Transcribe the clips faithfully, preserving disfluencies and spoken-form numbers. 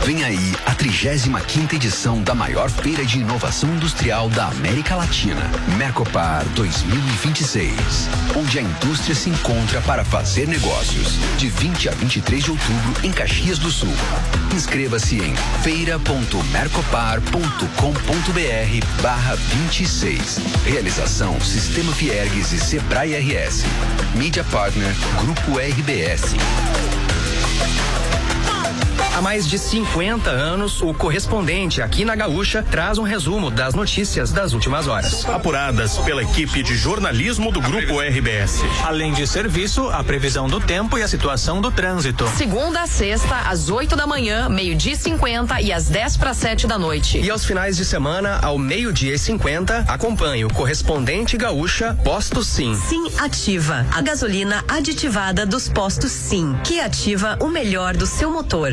Vem aí a trigésima quinta edição da maior feira de inovação industrial da América Latina, Mercopar dois mil e vinte e seis, onde a indústria se encontra para fazer negócios, de vinte a vinte e três de outubro em Caxias do Sul. Inscreva-se em feira ponto mercopar ponto com ponto br barra vinte e seis. Realização Sistema Fiergues e Sebrae R S. Mídia Partner Grupo R B S. Há mais de cinquenta anos, o Correspondente aqui na Gaúcha traz um resumo das notícias das últimas horas. Apuradas pela equipe de jornalismo do Grupo R B S. Além de serviço, a previsão do tempo e a situação do trânsito. Segunda a sexta, às oito da manhã, meio-dia e cinquenta e às dez para sete da noite. E aos finais de semana, ao meio-dia e cinquenta, acompanhe o Correspondente Gaúcha Posto Sim. Sim Ativa, a gasolina aditivada dos postos Sim, que ativa o melhor do seu motor.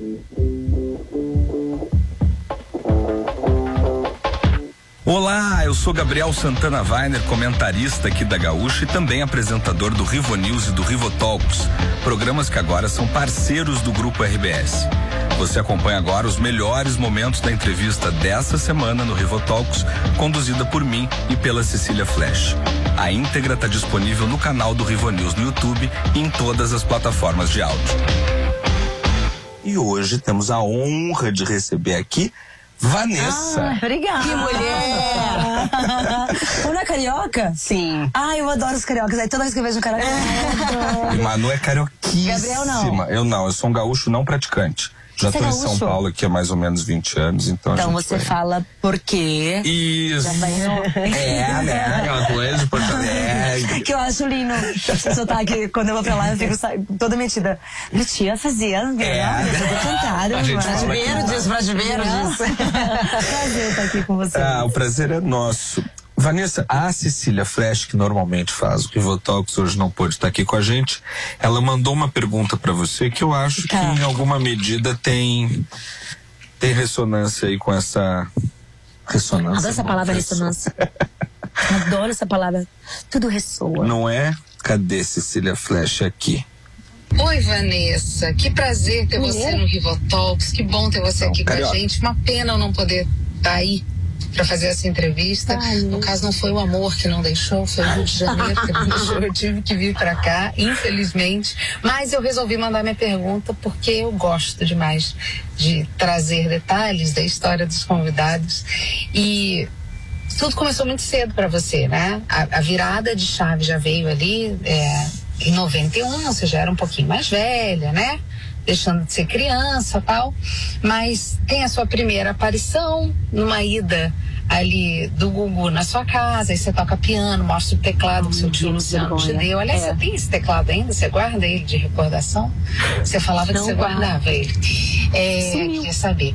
Olá, eu sou Gabriel Santana Weiner, comentarista aqui da Gaúcha e também apresentador do Rivo News e do Rivo Talks, programas que agora são parceiros do Grupo R B S. Você acompanha agora os melhores momentos da entrevista dessa semana no Rivo Talks, conduzida por mim e pela Cecília Flash. A íntegra está disponível no canal do Rivo News no YouTube e em todas as plataformas de áudio. E hoje temos a honra de receber aqui Vanessa. Ah, obrigada. Que mulher! Não é carioca? Sim. Ah, eu adoro os cariocas. Aí toda vez que eu vejo um carioca, eu adoro. Manu é carioquíssima. Gabriel, não. Eu não, eu sou um gaúcho não praticante. Já Você tô é em São gaúcho? Paulo aqui há mais ou menos vinte anos, então. Então a gente você vai... fala por quê? Isso. Já vai no... É, né? Aquela coisa de Porto Alegre. Que eu acho lindo. O sotaque, quando eu vou pra lá, eu fico sa- toda metida. Minha tia fazia. É. Eu tô cantada. A gente fala que- Verdes, verdes. Prazer estar aqui com você. Ah, o prazer é nosso. Vanessa, a Cecília Flash, que normalmente faz o Rivo Talks, hoje não pôde estar aqui com a gente, ela mandou uma pergunta pra você que eu acho que Tá. em alguma medida tem tem ressonância aí com essa ressonância. Adoro essa palavra ressonância. Adoro essa palavra. Tudo ressoa. Não é? Cadê Cecília Flash aqui? Oi, Vanessa. Que prazer ter Mulher. você no Rivo Talks. Que bom ter você Não, aqui carioca. com a gente. Uma pena eu não poder estar aí para fazer essa entrevista. Ai, no caso, não foi o amor que não deixou, foi o Rio de Janeiro que não deixou. Eu tive que vir para cá, infelizmente. Mas eu resolvi mandar minha pergunta porque eu gosto demais de trazer detalhes da história dos convidados. E tudo começou muito cedo para você, né? A, a virada de chave já veio ali é, em noventa e um, você já era um pouquinho mais velha, né? Deixando de ser criança e tal. Mas tem a sua primeira aparição numa ida ali do Gugu na sua casa, aí você toca piano, mostra o teclado que seu tio Luciano te deu. Aliás, É. você tem esse teclado ainda? Você guarda ele de recordação? Você falava que Não você guardo. guardava ele. É, Sumiu. queria saber.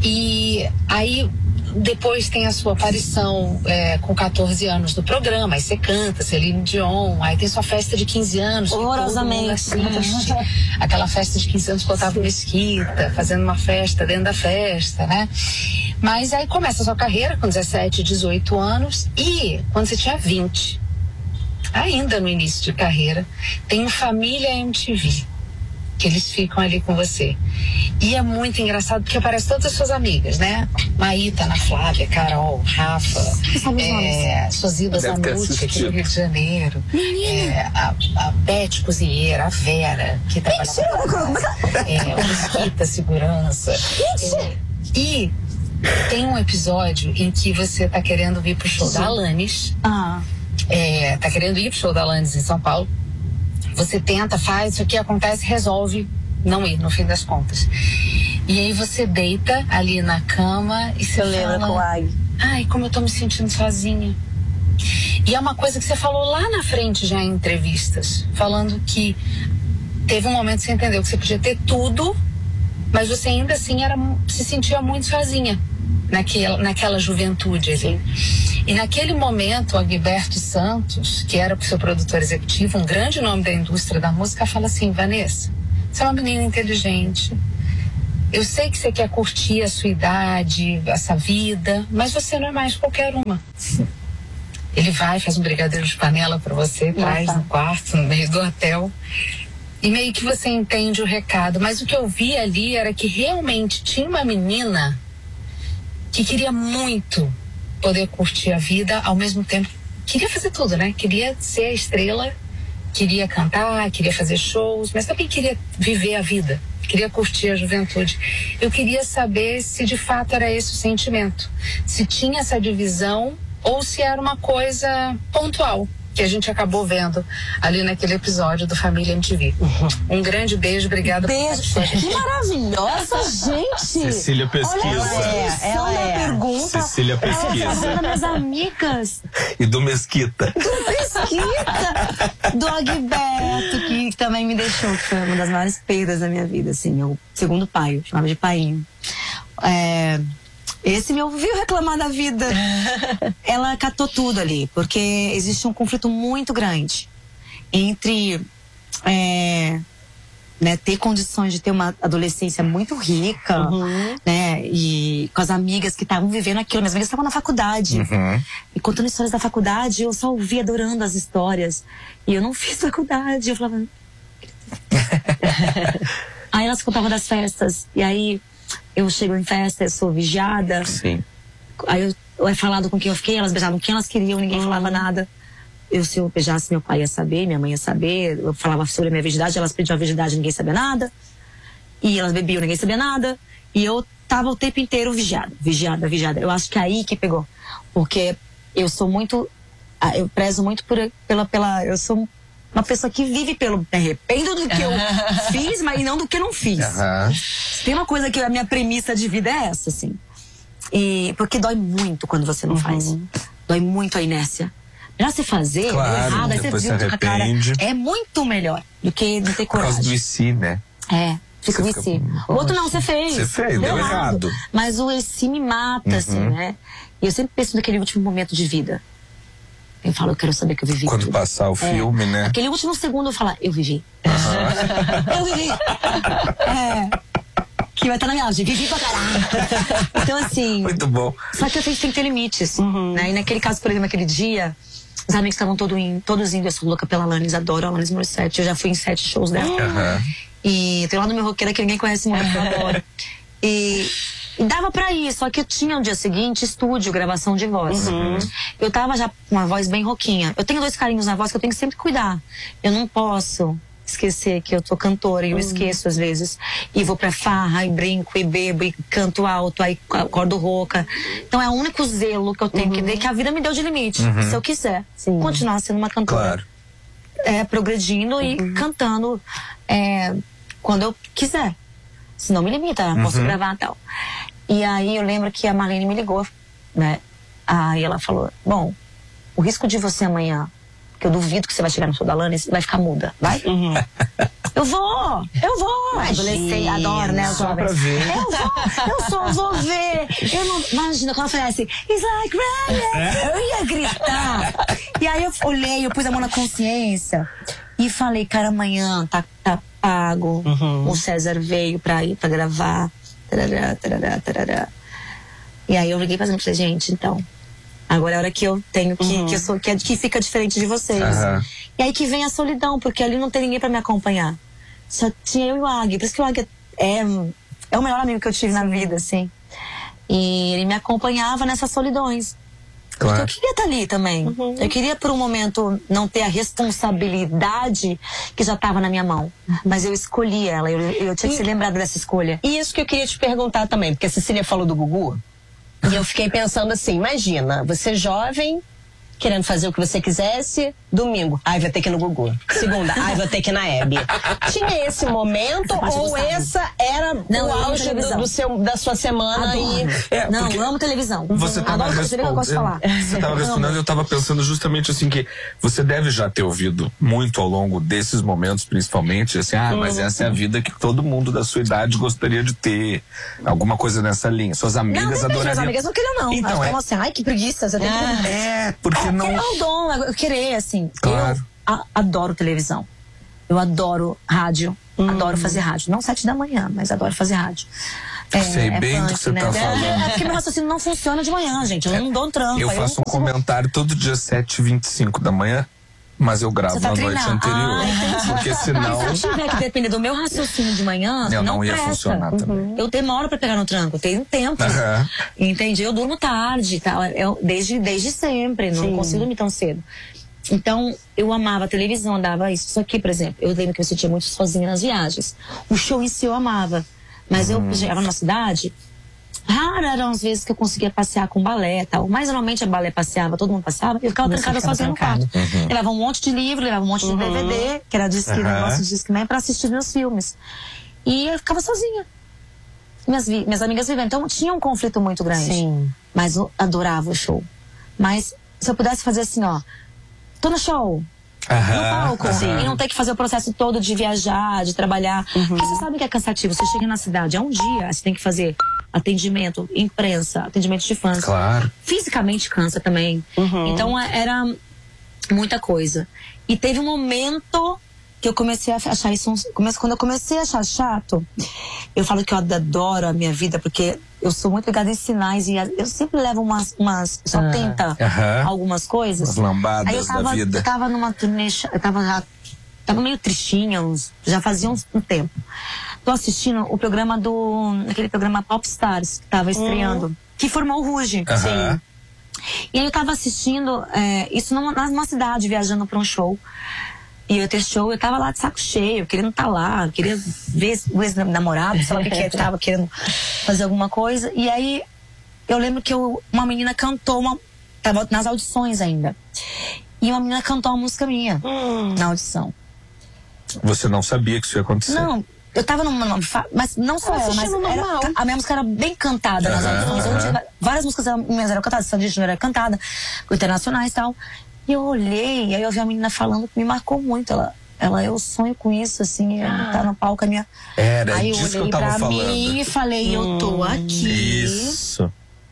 E aí depois tem a sua aparição é, com catorze anos no programa, aí você canta, Celine Dion, aí tem sua festa de quinze anos, que todo mundo Horrorosamente. assiste. Aquela festa de quinze anos que eu tava mesquita, fazendo uma festa dentro da festa, né? Mas aí começa a sua carreira com dezessete, dezoito anos e quando você tinha vinte, ainda no início de carreira, tem o Família M T V, que eles ficam ali com você. E é muito engraçado porque aparecem todas as suas amigas, né? Maíta, Ana Flávia, Carol, Rafa, é, Sozida Deve ter Zanucci, aqui assistido. no Rio de Janeiro, é, a, a Beth Cozinheira, a Vera, que trabalha é, o Mesquita Segurança. É, e tem um episódio em que você tá querendo vir pro show da Alanis, Ah, é, tá querendo ir pro show da Alanis em São Paulo. Você tenta, faz, o que acontece, resolve não ir, no fim das contas. E aí você deita ali na cama e você eu lembro com o fala, Agui. ai, como eu tô me sentindo sozinha. E é uma coisa que você falou lá na frente já em entrevistas, falando que teve um momento que você entendeu que você podia ter tudo, mas você ainda assim era, se sentia muito sozinha naquela, naquela juventude ali. E naquele momento, o Agberto Santos, que era o seu produtor executivo, um grande nome da indústria da música, fala assim, Vanessa, você é uma menina inteligente, eu sei que você quer curtir a sua idade, essa vida, mas você não é mais qualquer uma. Ele vai, faz um brigadeiro de panela para você, traz no quarto, no meio do hotel. e meio que você entende o recado. Mas o que eu vi ali era que realmente tinha uma menina que queria muito poder curtir a vida, ao mesmo tempo queria fazer tudo, né? Queria ser a estrela, queria cantar, queria fazer shows, mas também queria viver a vida, queria curtir a juventude. Eu queria saber se de fato era esse o sentimento, se tinha essa divisão ou se era uma coisa pontual que a gente acabou vendo ali naquele episódio do Família M T V. Um grande beijo, obrigada beijo. por Que maravilhosa, gente! Cecília pesquisa. Olha é, ela é. pergunta. Cecília pesquisa. Ela minhas amigas. E do Mesquita. Do Mesquita. Do Agberto, que também me deixou, que foi uma das maiores perdas da minha vida, assim, meu segundo pai, eu chamava de painho. É... Esse me ouviu reclamar da vida. Ela catou tudo ali, porque existe um conflito muito grande entre é, né, ter condições de ter uma adolescência muito rica, uhum. né, e com as amigas que estavam vivendo aquilo. Minhas amigas estavam na faculdade. Uhum. E contando histórias da faculdade, eu só ouvia adorando as histórias. E eu não fiz faculdade. Eu falava... Aí elas contavam das festas. E aí... eu chego em festa, eu sou vigiada. Sim. Aí eu, eu é falado com quem eu fiquei, elas beijavam quem elas queriam, ninguém uhum. falava nada. Eu, se eu beijasse, meu pai ia saber, minha mãe ia saber. Eu falava sobre a minha virgindade, elas pediam a virgindade, ninguém sabia nada. E elas bebiam, ninguém sabia nada. E eu tava o tempo inteiro vigiada, vigiada, vigiada. Eu acho que é aí que pegou. Porque eu sou muito, eu prezo muito por, pela, pela, eu sou uma pessoa que vive pelo, me arrependo do que eu fiz, mas não do que eu não fiz. Uhum. Tem uma coisa que a minha premissa de vida é essa, assim. E, porque dói muito quando você não uhum. faz. Dói muito a inércia. Melhor você fazer, claro, errado, aí você viu com a cara. É muito melhor do que não ter coragem. Por causa do I C, né? É, fica o I C. O outro não, você fez. Você fez, deu, deu errado. errado. Mas o I C me mata, uhum. assim, né? E eu sempre penso naquele último momento de vida. Eu falo, eu quero saber que eu vivi. Quando tudo. passar o é, filme, né? Aquele último segundo eu falar, eu vivi. Uhum. Eu vivi. É. Que vai estar na minha auge, vivi pra caralho. Então, assim. Muito bom. Só que a gente tem que ter limites. Uhum. Né? E naquele caso, por exemplo, aquele dia, os amigos estavam todo in, todos indo. Eu sou louca pela Alanis, adoro a Alanis Morissette. Eu já fui em sete shows dela. Uhum. E tem lá no meu roqueiro que ninguém conhece muito, eu adoro. E. E dava pra ir, só que eu tinha no dia seguinte estúdio, gravação de voz. Uhum. Eu tava já com uma voz bem rouquinha. Eu tenho dois carinhos na voz que eu tenho que sempre cuidar. Eu não posso esquecer que eu tô cantora e eu uhum. esqueço às vezes. E vou pra farra, e brinco, e bebo, e canto alto, aí acordo rouca. Então é o único zelo que eu tenho uhum. que ver, que a vida me deu de limite. Uhum. Se eu quiser Sim. continuar sendo uma cantora. Claro. É, progredindo uhum. e cantando é, quando eu quiser. Se não me limita, uhum. posso gravar e tal. E aí eu lembro que a Marlene me ligou, né? Aí ela falou, bom, o risco de você amanhã, que eu duvido que você vai chegar no show da Alanis, vai ficar muda, vai? Uhum. Eu vou, eu vou. Adolescente, adoro, né? Só pra ver. Eu vou, eu só vou ver. Eu não, imagina, quando ela falou assim, it's like rain, eu ia gritar. E aí eu olhei, eu pus a mão na consciência e falei, cara, amanhã tá, tá pago. Uhum. O César veio pra ir pra gravar. Tarará, tarará, tarará. E aí eu liguei pra gente e falei, gente, então, agora é a hora que eu tenho que, uhum. que, eu sou, que, que fica diferente de vocês. Uhum. E aí que vem a solidão, porque ali não tem ninguém pra me acompanhar. Só tinha eu e o Águia. Por isso que o Águia é, é o melhor amigo que eu tive Sim. na vida, assim. E ele me acompanhava nessas solidões. Claro. Porque eu queria estar ali também. Uhum. Eu queria, por um momento, não ter a responsabilidade que já estava na minha mão. Mas eu escolhi ela, eu, eu tinha que ser lembrada dessa escolha. E isso que eu queria te perguntar também, porque a Cecília falou do Gugu. E eu fiquei pensando assim, imagina, você jovem, querendo fazer o que você quisesse, domingo, ai, vai ter que ir no Gugu. Segunda, ai, vai ter que ir na Hebe. Tinha esse momento ou essa era não, o auge do, do seu, da sua semana? E... É, não, eu amo televisão. Você estava respondendo, você tava respondendo, eu estava pensando justamente assim que você deve já ter ouvido muito ao longo desses momentos, principalmente, assim, ah, mas uhum. essa é a vida que todo mundo da sua idade gostaria de ter. Alguma coisa nessa linha. Suas amigas adorariam. Suas amigas não queriam, não. Então, elas é... assim, ai, que preguiça. Você tem é, que... é, porque é, não... É o dom, eu querer, assim. Claro. Eu a, adoro televisão. Eu adoro rádio. Hum. Adoro fazer rádio. Não sete da manhã, mas adoro fazer rádio. É, Sei é bem punk, do que você né? tá falando. É, é porque meu raciocínio não funciona de manhã, gente. Eu é, não dou um trampo. Eu faço eu um comentário todo dia sete e vinte e cinco da manhã. Mas eu gravo Você tá na noite treinando. anterior. Ah, porque senão. Se eu tiver que depender do meu raciocínio de manhã, Eu não, não ia presta. funcionar também. Eu demoro pra pegar no tranco, eu tenho tempo. Aham. Entendi? Eu durmo tarde, tá? Eu, desde, desde sempre, não Sim. consigo dormir tão cedo. Então, eu amava a televisão, andava isso. Isso aqui, por exemplo, eu lembro que eu sentia muito sozinha nas viagens. O show em si eu amava. Mas eu chegava numa cidade, raras eram as vezes que eu conseguia passear com balé e tal. Mas normalmente a balé passeava, todo mundo passava, e eu ficava Você trancada ficava sozinha trancada. no quarto. Uhum. Levava um monte de livro, levava um monte de D V D, que era disque, Uhum. negócio de disque, pra assistir meus filmes. E eu ficava sozinha. Minhas, vi- minhas amigas vivendo. Então tinha um conflito muito grande. Sim. Mas eu adorava o show. Mas se eu pudesse fazer assim, ó, tô no show, no Aham, palco, aham. e não ter que fazer o processo todo de viajar, de trabalhar. Porque você sabe que é cansativo. Você chega na cidade, é um dia, você tem que fazer atendimento, imprensa, atendimento de fãs. Claro. Fisicamente cansa também. Então é- era muita coisa. E teve um momento que eu comecei a achar isso. Um, comece- quando eu comecei a achar chato, eu falo que eu adoro a minha vida, porque eu sou muito ligada em sinais e a- eu sempre levo umas. umas só Ah. tenta Aham. algumas coisas. As lambadas Aí eu tava, da vida. Eu tava numa turnê, cha- eu tava já. Tava meio tristinha, uns, já fazia uns, um tempo. Tô assistindo o programa do. Aquele programa Popstars, que tava estreando, que formou o Ruge. Aham. E aí eu tava assistindo é, isso numa, numa cidade, viajando pra um show. E eu ia ter show, eu tava lá de saco cheio, querendo estar tá lá, queria ver o ex-namorado, sei lá o que que é, tava querendo fazer alguma coisa. E aí eu lembro que eu, uma menina cantou, uma, tava nas audições ainda. E uma menina cantou uma música minha na audição. Você não sabia que isso ia acontecer. Não, eu tava numa. numa fa- mas não só ela, mas assistindo era, normal. a minha música era bem cantada nas Aham, audições. Eu aham. tinha- várias músicas eram, minhas eram cantadas, Sandy Júnior era cantada, internacionais e tal. E eu olhei, e aí eu vi a menina falando que me marcou muito. Ela, ela eu sonho com isso, assim, eu tá no palco a minha. Era aí eu disso que eu olhei tava pra falando. mim e falei, eu tô aqui. Isso.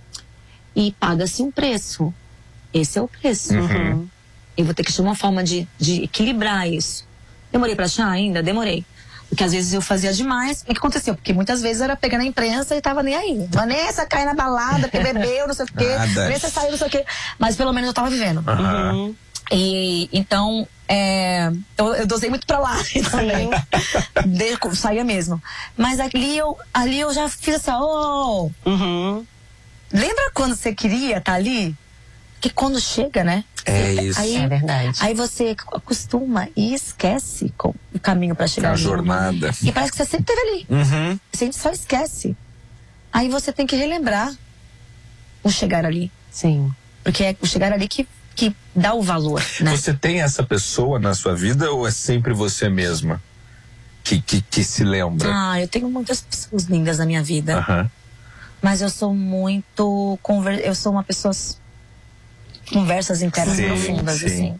E paga-se um preço. Esse é o preço. Uhum. Eu vou ter que achar uma forma de, de equilibrar isso. Demorei pra achar ainda? Demorei. Porque às vezes eu fazia demais. O que aconteceu? Porque muitas vezes era pegar na imprensa e tava nem aí. Vanessa cai na balada, porque bebeu, não sei o quê. Nada. Vanessa saiu, não sei o quê. Mas pelo menos eu tava vivendo. Aham. E então, é, eu, eu dosei muito pra lá também. De- saía mesmo. Mas ali eu, ali eu já fiz assim, ô. Lembra quando você queria estar ali? Que quando chega, né? É isso. Aí, É verdade. Aí você acostuma e esquece com o caminho pra chegar A ali. jornada. E parece que você sempre esteve ali. Uhum. A gente só esquece. Aí você tem que relembrar o chegar ali. Sim. Porque é o chegar ali que, que dá o valor, né? Você tem essa pessoa na sua vida ou é sempre você mesma que, que, que se lembra? Ah, eu tenho muitas pessoas lindas na minha vida. Aham. Mas eu sou muito. Conver... Eu sou uma pessoa. Conversas internas Sim, profundas, sim. assim.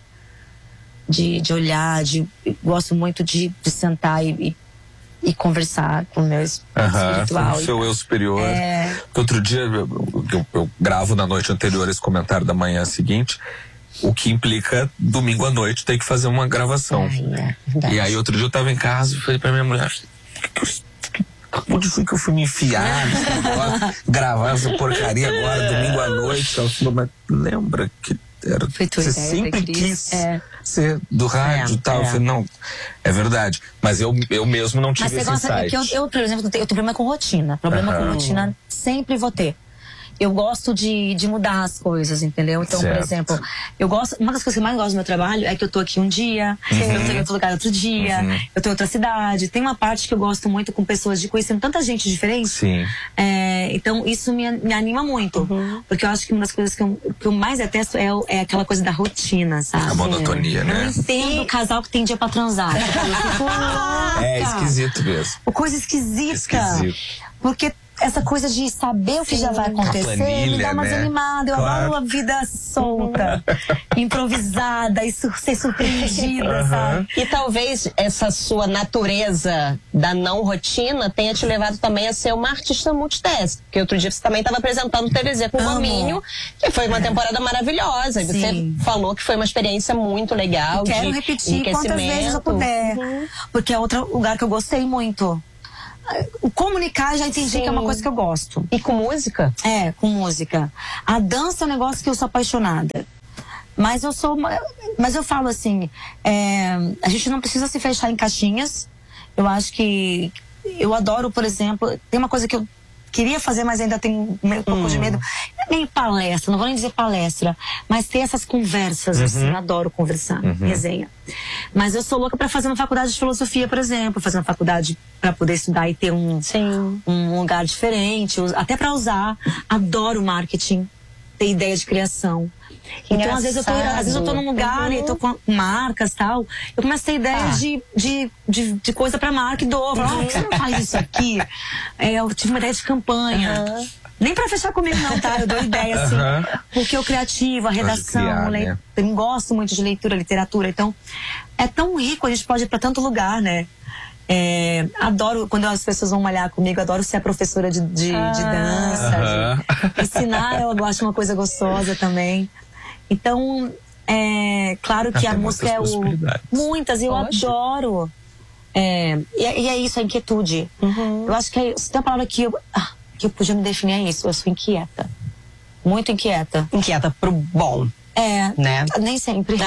De, de olhar, de. Eu gosto muito de, de sentar e, e, e conversar com o meu es- Aham, espiritual. com o seu e- eu superior. É. Porque outro dia eu, eu- eu gravo na noite anterior esse comentário da manhã seguinte, o que implica domingo à noite ter que fazer uma gravação. Ai, é verdade. E aí outro dia eu tava em casa e falei pra minha mulher, "Que que eu- onde foi que eu fui me enfiar nesse negócio? Gravar essa porcaria agora, domingo à noite?" Ela falou, mas lembra que era, Foi tua você ideia, sempre foi Cris. quis É. ser do rádio e É, tal. é. Eu falei, não, é verdade. Mas eu, eu mesmo não Mas tive você esse gosta. É insight. que eu, eu, por exemplo, tenho, eu tenho problema com rotina. Problema Aham. com rotina sempre vou ter. Eu gosto de, de mudar as coisas, entendeu? Então, Certo. por exemplo, eu gosto. Uma das coisas que eu mais gosto do meu trabalho é que eu tô aqui um dia, eu tô em outro lugar outro dia, Uhum. eu tô em outra cidade. Tem uma parte que eu gosto muito com pessoas de conhecendo tanta gente diferente. Sim. É, então, isso me, me anima muito. Porque eu acho que uma das coisas que eu, que eu mais detesto é, o- é aquela coisa da rotina, sabe? A monotonia, Não né? entendo o casal que tem dia pra transar. Eu fico louca. É esquisito mesmo. Coisa esquisita. Esquisito. Porque essa coisa de saber o que já vai acontecer me planilha, dá uma né? desanimada. Eu Claro. adoro a vida solta, improvisada e sur- ser surpreendida, sabe? E talvez essa sua natureza da não rotina tenha te levado também a ser uma artista multitask. Porque outro dia você também estava apresentando o T V Z com o Amo. Gominho, que foi uma temporada maravilhosa. E Sim. você falou que foi uma experiência muito legal. Quero de repetir quantas vezes eu enriquecimento. puder. Uhum. Porque é outro lugar que eu gostei muito. O comunicar, já entendi Sim. que é uma coisa que eu gosto. E com música? É, com música. A dança é um negócio que eu sou apaixonada. Mas eu sou. Mas eu falo assim: é, a gente não precisa se fechar em caixinhas. Eu acho que. Eu adoro, por exemplo. Tem uma coisa que eu queria fazer, mas ainda tenho um pouco hum. de medo. Não é meio palestra, não vou nem dizer palestra, mas ter essas conversas, uhum. assim. Eu adoro conversar, uhum. resenha. Mas eu sou louca pra fazer uma faculdade de filosofia, por exemplo. Fazer uma faculdade pra poder estudar e ter um, Sim. um lugar diferente, até pra usar. Adoro marketing, ter ideia de criação. Então, às vezes, eu tô, às vezes eu tô num lugar uhum. e tô com marcas e tal. Eu começo a ter ideia ah. de, de, de, de coisa pra marca e dou. Falo, ah, por que você não faz isso aqui? É, eu tive uma ideia de campanha. Uhum. Nem pra fechar comigo, não, tá? Eu dou ideia, assim. Uhum. Porque o criativo, a redação, criar, le... né? Eu gosto muito de leitura, literatura. Então, é tão rico, a gente pode ir pra tanto lugar, né? É, adoro, quando as pessoas vão malhar comigo, adoro ser a professora de, de, ah. de dança, uhum. de ensinar, eu acho uma coisa gostosa também. Então, é claro que ah, a música é o... Muitas, eu Ótimo. adoro. É, e, e é isso, a inquietude. Uhum. Eu acho que é, se tem uma palavra que eu, ah, que eu podia me definir, é isso, eu sou inquieta. Muito inquieta. Inquieta pro bom. É, né? Nem sempre.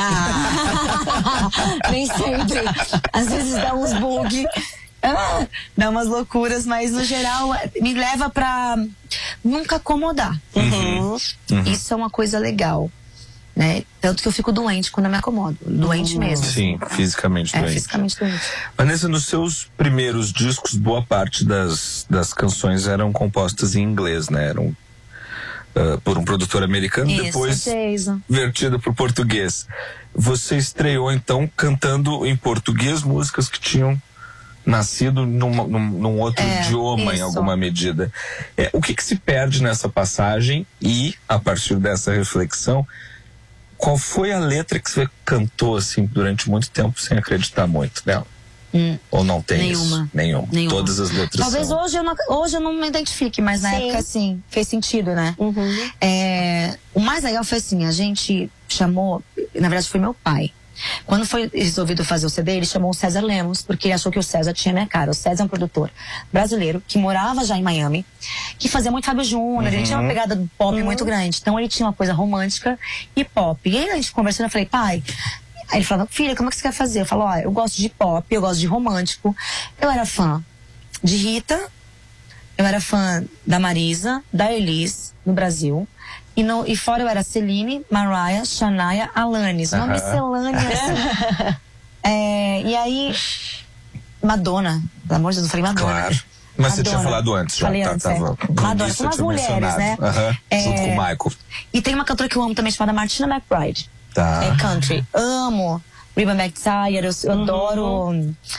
Ah. Nem sempre. Às vezes dá uns bug, ah, dá umas loucuras, mas no geral me leva pra nunca acomodar. Uhum. Uhum. Isso é uma coisa legal. Né? Tanto que eu fico doente quando eu me acomodo. Doente uhum. mesmo. Sim, assim. fisicamente é, doente. fisicamente doente. Vanessa, nos seus primeiros discos, boa parte das, das canções eram compostas em inglês, né? Eram uh, por um produtor americano, Isso, depois Jason. vertida para o português. Você estreou, então, cantando em português músicas que tinham nascido num, num, num outro é, idioma, isso. em alguma medida. É, o que, que se perde nessa passagem e, a partir dessa reflexão, qual foi a letra que você cantou assim durante muito tempo sem acreditar muito nela? Hum, Ou não tem nenhuma. isso? Nenhuma. Nenhuma. Todas as letras Talvez são... hoje eu, não, hoje eu não me identifique, mas na sim. época sim, fez sentido, né? Uhum. É, o mais legal foi assim, a gente chamou, na verdade foi meu pai. Quando foi resolvido fazer o C D, ele chamou o César Lemos, porque ele achou que o César tinha minha cara. O César é um produtor brasileiro que morava já em Miami, que fazia muito Fábio Júnior, uhum. ele tinha uma pegada pop uhum. muito grande. Então ele tinha uma coisa romântica e pop. E aí a gente conversando, eu falei, pai... Aí ele falou, filha, como é que você quer fazer? Eu falo, ó, eu gosto de pop, eu gosto de romântico. Eu era fã de Rita, eu era fã da Marisa, da Elis, no Brasil. E, no, e fora eu era Celine, Mariah, Shania, Alanis. Uma uh-huh. miscelânea. Assim. é, e aí, Madonna. Pelo amor de Deus, eu falei Madonna. Claro. Mas Madonna. Você tinha falado antes já. Falei tá, antes, tava é. Madonna, são as mulheres, né? Uh-huh. É, junto com o Michael. E tem uma cantora que eu amo também, chamada Martina McBride. Tá. É country. Amo Reba McTire, eu, eu uhum. adoro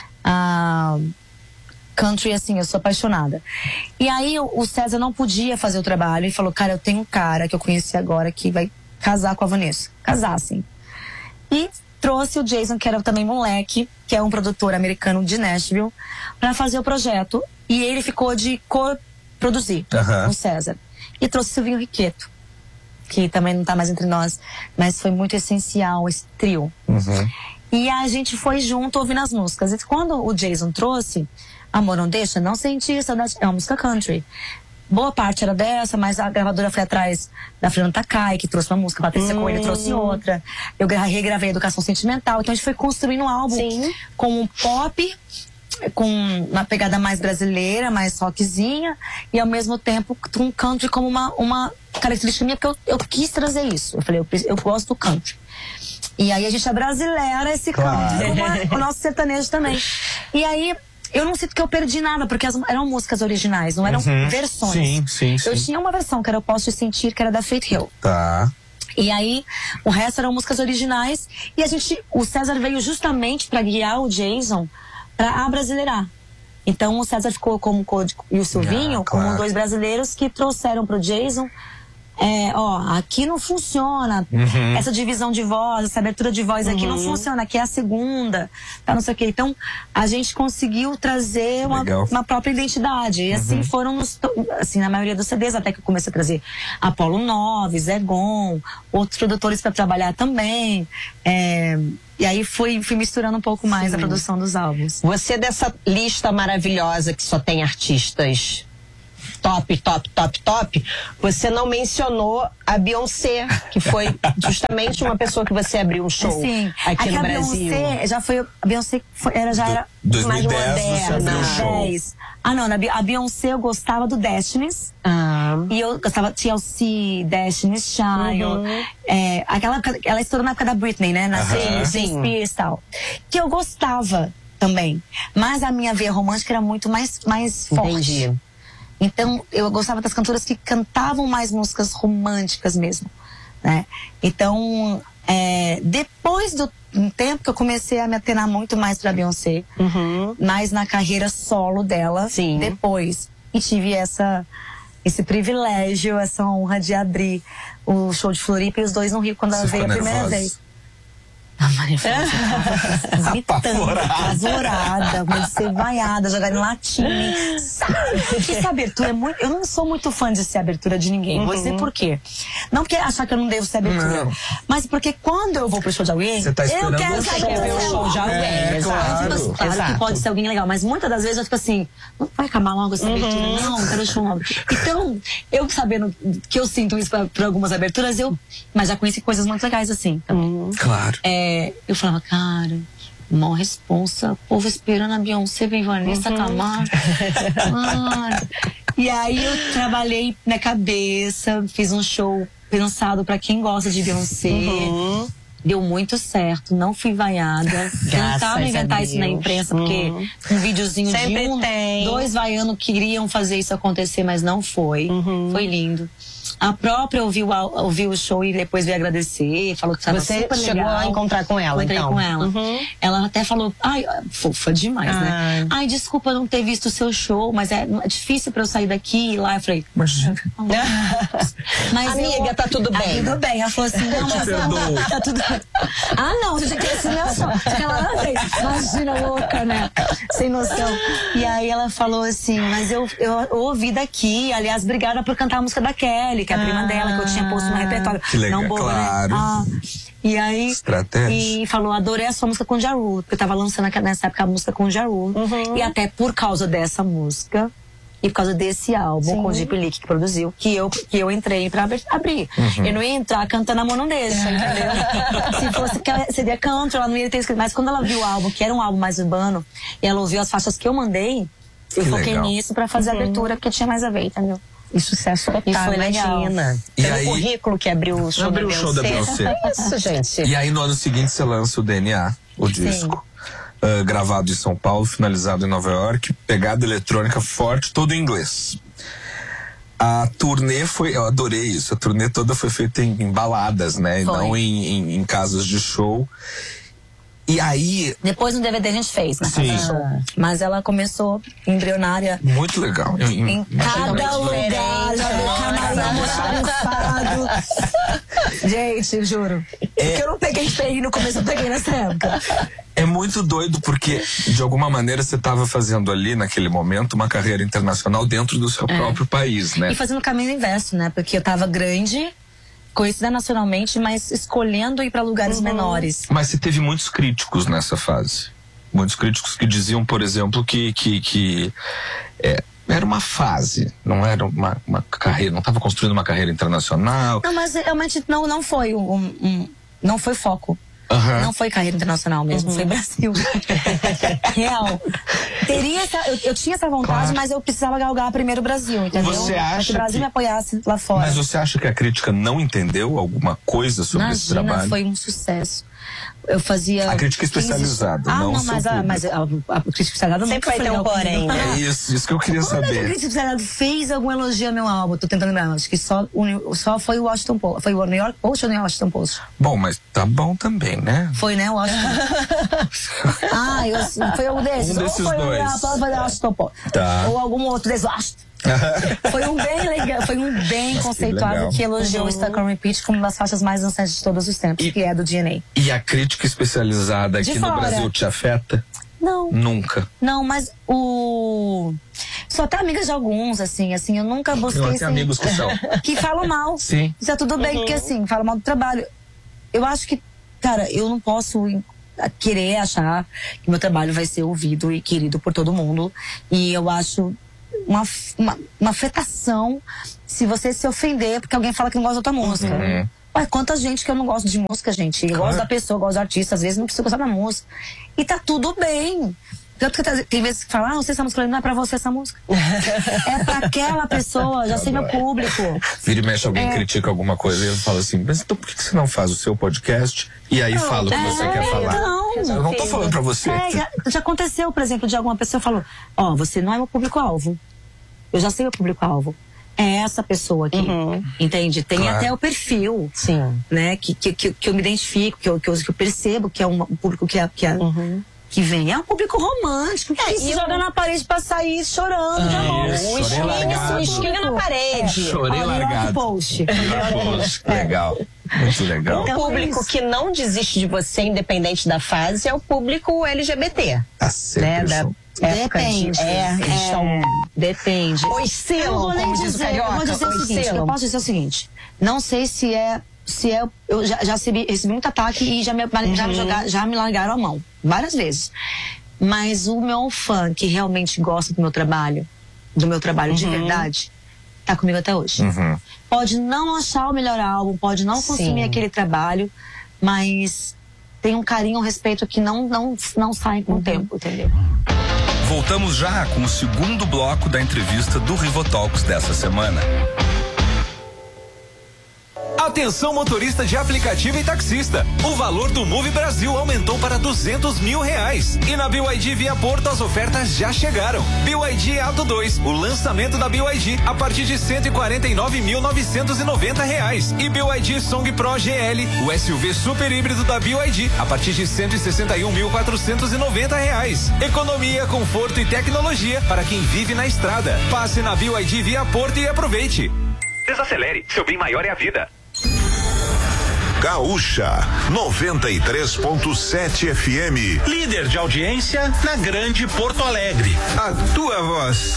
uh, country, assim, eu sou apaixonada. E aí o César não podia fazer o trabalho e falou, cara, eu tenho um cara que eu conheci agora que vai casar com a Vanessa. Casar, assim. E trouxe o Jason, que era também moleque, que é um produtor americano de Nashville, pra fazer o projeto. E ele ficou de co-produzir uhum. com o César. E trouxe o Silvinho Riqueto, que também não tá mais entre nós, mas foi muito essencial esse trio. Uhum. E a gente foi junto ouvindo as músicas. E quando o Jason trouxe Amor Não Deixa, Não Sentir Saudade, é uma música country. Boa parte era dessa, mas a gravadora foi atrás da Fernanda Takai, que trouxe uma música, a Patrícia hum. Coelho trouxe outra. Eu regravei Educação Sentimental. Então a gente foi construindo um álbum Sim. com um pop, com uma pegada mais brasileira, mais rockzinha, e ao mesmo tempo um country como uma, uma característica minha, porque eu, eu quis trazer isso. Eu falei, eu, eu gosto do country. E aí a gente é brasileira, esse claro. country, como o nosso sertanejo também. E aí eu não sinto que eu perdi nada, porque as, eram músicas originais, não eram uhum. versões. Sim, sim, sim. Eu tinha uma versão que era Eu Posso Te Sentir, que era da Faith Hill. Tá. E aí, o resto eram músicas originais. E a gente, o César veio justamente pra guiar o Jason pra abrasileirar. Então o César ficou como e o Silvinho ah, claro. como dois brasileiros que trouxeram pro Jason. É, ó, aqui não funciona uhum. essa divisão de voz, essa abertura de voz uhum. aqui não funciona, aqui é a segunda, tá, não sei o que. Então, a gente conseguiu trazer uma, uma própria identidade. E assim uhum. foram, nos, assim, na maioria dos C Ds, até que eu comecei a trazer Apolo nove, Zé Gon, outros produtores para trabalhar também. É, e aí fui, fui misturando um pouco mais Sim. a produção dos álbuns. Você, dessa lista maravilhosa que só tem artistas top, top, top, top, você não mencionou a Beyoncé, que foi justamente uma pessoa que você abriu um show Sim, aqui é no a Brasil. Beyoncé já foi. A Beyoncé foi, ela já era dois mil e dez mais você abriu um show. dez. Ah, não, na Be- a Beyoncé eu gostava do Destiny's. Ah. E eu gostava T L C, Destiny's Child. Uhum. É, aquela época, ela estourou na época da Britney, né? Na Aham. Sim, Spears e tal. Que eu gostava também. Mas a minha veia romântica era muito mais, mais forte. Entendi. Então, eu gostava das cantoras que cantavam mais músicas românticas mesmo, né? Então, é, depois do um tempo que eu comecei a me atenar muito mais pra Beyoncé, Uhum. mais na carreira solo dela, Sim. depois. E tive essa, esse privilégio, essa honra de abrir o show de Floripa e os dois no Rio quando ela Você veio a ficou primeira nervosa? vez. A Maria Fernanda gritando, apavorada, medo de ser vaiada, jogar em latim. Sabe que essa abertura é muito. Eu não sou muito fã de ser abertura de ninguém. Vou dizer por quê. Não porque achar que eu não devo ser abertura, Não. mas porque quando eu vou pro show de alguém, Você tá eu esperando quero o que show. alguém Ver o show de alguém, É, exato. claro. Claro Exato. que pode ser alguém legal, mas muitas das vezes eu fico assim, não vai acabar logo essa abertura, não, não quero show logo. Então, eu sabendo que eu sinto isso pra, pra algumas aberturas, eu. Mas já conheci coisas muito legais assim também. Claro. É, eu falava, cara, mó responsa, povo esperando a Beyoncé, vem Vanessa Camargo. Mano. E aí eu trabalhei na cabeça, fiz um show pensado pra quem gosta de Beyoncé. Uhum. Deu muito certo, não fui vaiada. Tentava a inventar isso na Deus. imprensa, porque Uhum. um videozinho Sempre de um, tem. dois vaianos queriam fazer isso acontecer, mas não foi. Uhum. Foi lindo. A própria ouviu, o- ouviu o show e depois veio agradecer, falou que estava Você super chegou legal. a encontrar com ela, Encontrei então? com ela. Uhum. Ela até falou, ai, fofa demais, né? Ai. Ai, desculpa não ter visto o seu show, mas é, é difícil pra eu sair daqui e ir lá. Eu falei, Imagina. mas Amiga, eu- tá tudo Tá bem. tudo bem. Ela falou assim, não, mas perdoo. tá, tá tudo Ah, não, você tinha que esse meu som. Ela não fez. Imagina, louca, né? Sem noção. E aí ela falou assim, mas eu, eu, eu ouvi daqui, aliás, obrigada por cantar a música da Kelly, que é a prima dela, que eu tinha posto no repertório. Que legal, não boba, claro. né? Ah, e aí. Estratégia. E falou, adorei a sua música com o Ja Rule, porque eu tava lançando nessa época a música com o Ja Rule. Uhum. E até por causa dessa música. E por causa desse álbum Sim. com o Deep Leak que produziu, que eu, que eu entrei pra abrir. abrir. Uhum. Eu não ia entrar cantando Amor Não Deixa, entendeu? Se fosse, que ela- seria country, ela não ia ter escrito. Mas quando ela viu o álbum, que era um álbum mais urbano, e ela ouviu as faixas que eu mandei, eu Que foquei legal. nisso pra fazer a abertura, porque tinha mais a ver, entendeu? E sucesso total, E foi legal. imagina. E Pelo aí- currículo que abriu o show Abriu da o show da Beyoncé. Isso, gente. E aí no ano seguinte você lança o D N A, o disco. ah, gravado em São Paulo, finalizado em Nova York, pegada eletrônica forte, todo em inglês. A turnê foi, eu adorei isso, a turnê toda foi feita em, em baladas, né? E Foi. não em, em, em casas de show. E aí, Depois no D V D a gente fez, na Sim. casa do show. Mas ela começou embrionária. muito legal. Eu- eu- Em cada lugar, já viu camarim almoxarifado. Gente, juro. Porque eu não peguei feio no começo, eu peguei nessa época. É muito doido porque, de alguma maneira, você estava fazendo ali, naquele momento, uma carreira internacional dentro do seu próprio país, né? E fazendo o caminho inverso, né? Porque eu tava grande, conhecida nacionalmente, mas escolhendo ir pra lugares menores. Mas você teve muitos críticos nessa fase. Muitos críticos que diziam, por exemplo, que, que, que é, era uma fase, não era uma, uma carreira, não estava construindo uma carreira internacional. Não, mas realmente não, não foi um, um- não foi foco. Aham. Não foi carreira internacional mesmo, foi Brasil. Real. Teria essa, eu, eu tinha essa vontade, Claro. mas eu precisava galgar primeiro o Brasil, entendeu? Você Pra acha que o Brasil que- me apoiasse lá fora. Mas você acha que a crítica não entendeu alguma coisa sobre esse Imagina, trabalho? foi um sucesso. Eu fazia. A crítica especializada, Ah, não não, o seu mas, a, público. mas a, a crítica especializada Sempre nunca vai foi ter um legal porém, comigo. né? É isso, isso que eu queria Quando a saber. crítica especializada fez algum elogio ao meu álbum? Tô tentando lembrar, acho que só, o, só foi o Washington Post. Foi o New York Post ou o Washington Post? Bom, mas tá bom também, né? Foi, né? O Washington. ah, eu, foi algum desses. Um desses ou foi dois. o foi o Washington Post. Tá. Ou algum outro desses. Washington. Foi um bem legal, foi um bem Mas que conceituado legal. que, elogiou o Stuck on Repeat como uma das faixas mais dançantes de todos os tempos, E- que é do D N A. E a crítica especializada aqui De no fora. Brasil te afeta? Não. Nunca. Não, mas o. Sou até amiga de alguns, assim, assim, eu nunca busquei. Eu tenho assim, amigos que são. que falam mal. Sim. Isso é tudo bem, porque assim, falam mal do trabalho. Eu acho que, cara, eu não posso em- querer achar que meu trabalho vai ser ouvido e querido por todo mundo. E eu acho uma, uma, uma afetação se você se ofender porque alguém fala que não gosta da tua música. Uhum. Ué, quanta gente que eu não gosto de música, gente. Eu Claro. gosto da pessoa, eu gosto do artista. Às vezes não preciso gostar da música. E tá tudo bem. Tanto que tem vezes que falam, ah, não sei essa música, não é pra você essa música. É pra aquela pessoa, já sei meu público. Vira e mexe, alguém É. critica alguma coisa e eu falo assim, mas então por que você não faz o seu podcast e aí fala o que você é, quer falar? não. Eu não tô falando pra você. É, já, já aconteceu, por exemplo, de alguma pessoa falou, ó, oh, você não é meu público-alvo. Eu já sei meu público-alvo. É essa pessoa aqui, Uhum. entende? Tem Claro. até o perfil, Sim. né? Que, que, que, que eu me identifico, que eu, que eu, que eu percebo que é um público que é... Que é Uhum. que vem. É um público romântico que É, se e joga eu- na parede pra sair chorando de amor. Isso, O chorei largado. esquinho, esquinho na parede. Chorei Olha, largado. post. Poxa, que legal. Muito legal. O público que não desiste de você, independente da fase, é o público L G B T. Tá sempre Né? Da junto. época de- Depende. É, eles É, são... depende. Oi, Eu selo, não vou nem como diz o dizer, eu carioca. vou dizer o Oi, seguinte, selo. eu posso dizer o seguinte, não sei se é, se é, eu já, já recebi, recebi muito ataque e já me, já, me jogar, já me largaram a mão, várias vezes. Mas o meu fã que realmente gosta do meu trabalho, do meu trabalho de verdade, tá comigo até hoje. Uhum. Pode não achar o melhor álbum, pode não consumir Sim. aquele trabalho, mas tem um carinho, um respeito que não, não, não sai com o tempo, entendeu? Voltamos já com o segundo bloco da entrevista do Rivotalks dessa semana. Atenção motorista de aplicativo e taxista. O valor do Move Brasil aumentou para duzentos mil reais. E na B Y D Via Porto as ofertas já chegaram. B Y D Atto dois, o lançamento da B Y D a partir de cento e quarenta e nove mil novecentos e noventa reais. E B Y D Song Pro G L, o S U V super híbrido da B Y D a partir de cento e sessenta e um mil quatrocentos e noventa reais. Economia, conforto e tecnologia para quem vive na estrada. Passe na B Y D Via Porto e aproveite. Desacelere, seu bem maior é a vida. Gaúcha noventa e três ponto sete F M. Líder de audiência na Grande Porto Alegre. A tua voz.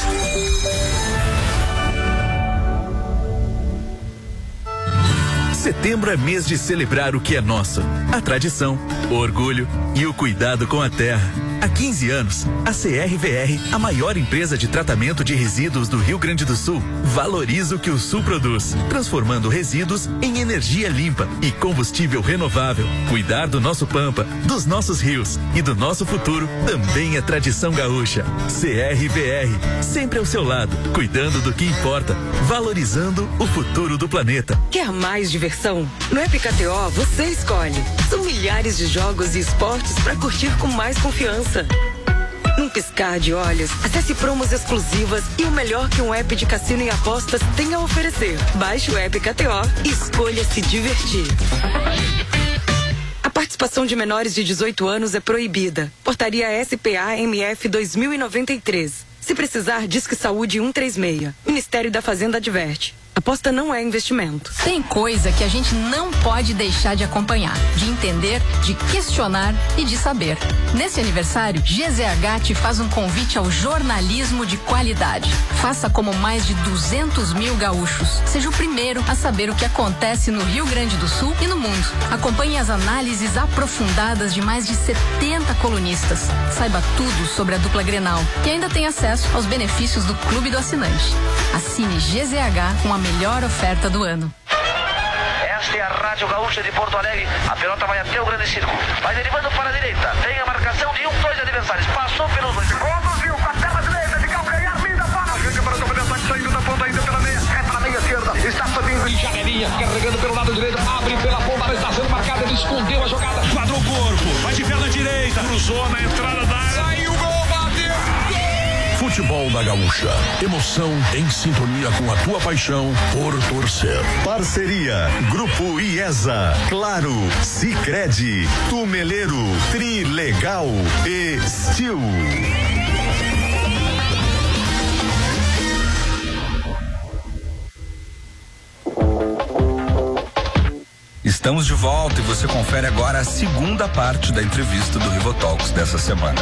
Setembro é mês de celebrar o que é nosso, a tradição, o orgulho e o cuidado com a terra. Há quinze anos, a C R V R, a maior empresa de tratamento de resíduos do Rio Grande do Sul, valoriza o que o Sul produz, transformando resíduos em energia limpa e combustível renovável. Cuidar do nosso pampa, dos nossos rios e do nosso futuro também é tradição gaúcha. C R V R, sempre ao seu lado, cuidando do que importa, valorizando o futuro do planeta. Quer mais diversão? No App K T O você escolhe. São milhares de jogos e esportes para curtir com mais confiança. Num piscar de olhos, acesse promos exclusivas e o melhor que um app de cassino e apostas tem a oferecer. Baixe o App K T O e escolha se divertir. A participação de menores de dezoito anos é proibida. Portaria S P A M F dois mil e noventa e três. Se precisar, Disque Saúde cento e trinta e seis. Ministério da Fazenda adverte. Aposta não é investimento. Tem coisa que a gente não pode deixar de acompanhar, de entender, de questionar e de saber. Nesse aniversário, G Z H te faz um convite ao jornalismo de qualidade. Faça como mais de duzentos mil gaúchos. Seja o primeiro a saber o que acontece no Rio Grande do Sul e no mundo. Acompanhe as análises aprofundadas de mais de setenta colunistas. Saiba tudo sobre a dupla Grenal e ainda tem acesso aos benefícios do Clube do Assinante. Assine G Z H com a melhor oferta do ano. Esta é a Rádio Gaúcha de Porto Alegre. A pelota vai até o grande círculo. Vai derivando para a direita. Tem a marcação de um, dois adversários. Passou pelos dois. Conduziu para a tela direita de calcanhar. Linda bola. Chega para o campo de ataque. Saindo da ponta ainda pela meia. É para a meia esquerda. Está subindo em janelinha. Carregando pelo lado direito. Abre pela ponta. Está sendo marcada. Ele escondeu a jogada. Quadrou o corpo. Vai de perna direita. Cruzou na entrada da área. Saiu o gol. Bateu. Futebol da Gaúcha. Emoção em sintonia com a tua paixão por torcer. Parceria Grupo IESA, Claro, Sicredi, Tumeleiro, Trilegal e Steel. Estamos de volta e você confere agora a segunda parte da entrevista do Rivotalks dessa semana.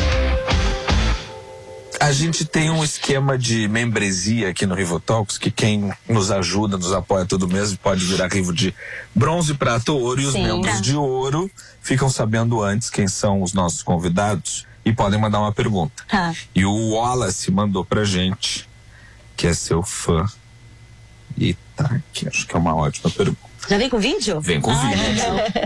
A gente tem um esquema de membresia aqui no Rivotalks, que quem nos ajuda, nos apoia todo mês, pode virar Rivo de bronze, prata ou ouro, e os Sim. membros de ouro ficam sabendo antes quem são os nossos convidados. e podem mandar uma pergunta. Tá. E o Wallace mandou pra gente, que é seu fã. E tá aqui, acho que é uma ótima pergunta. Já vem com vídeo? Vem com ah, vídeo. Então.